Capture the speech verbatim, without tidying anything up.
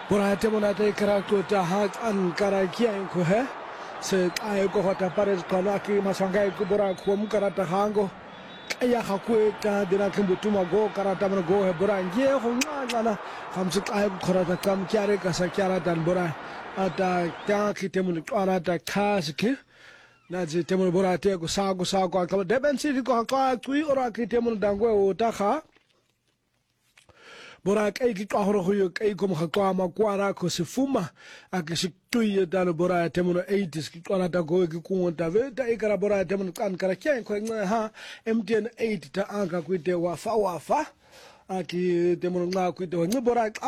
Bora temona te karakto ta hak an karakia ko he se ai ko hota pares kona ki masanga ko bora ko mu karata hango kaya hakwe ta dina kimbutuma go karata man go he bora nge ho ngana hamsu ai ko karata kam kyare ka sa kyara dan bora ata ta ki temona kwana ta kaske na je temona bora te ko sa go sa ko ka deben si ko ka tui ora ki temona dango o ta kha Bora kai ki kahoro huyo kai kom hakwa makwara ko se fuma akisi tuye dano bora temuno eighties ki kona ta go ki kunta ve ta ikara bora temuno kan kara kyan ko ha M T N eight ta anka kuite wa fa wa fa aki temuno nga kuite wa bora